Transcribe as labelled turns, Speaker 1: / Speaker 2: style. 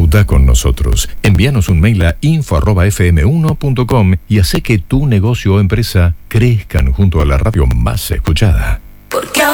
Speaker 1: Disfruta con nosotros. Envíanos un mail a info@fm1.com y hace que tu negocio o empresa crezcan junto a la radio más escuchada.
Speaker 2: Porque